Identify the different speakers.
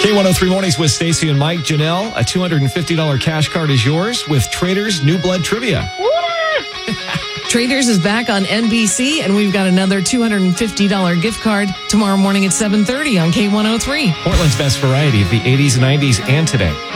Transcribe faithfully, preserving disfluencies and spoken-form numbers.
Speaker 1: K one oh three Mornings with Stacey and Mike. Janelle, a two hundred fifty dollars cash card is yours with Traders New Blood Trivia.
Speaker 2: Traders is back on N B C, and we've got another two hundred fifty dollars gift card tomorrow morning at seven thirty on K one oh three.
Speaker 1: Portland's best variety of the eighties, nineties, and today.